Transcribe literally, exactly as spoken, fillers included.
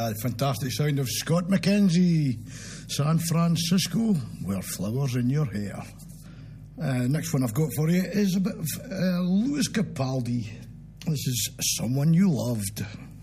Ah, the fantastic sound of Scott McKenzie, San Francisco, where flowers in your hair. Uh, next one I've got for you is a bit of uh, Lewis Capaldi. This is Someone You Loved.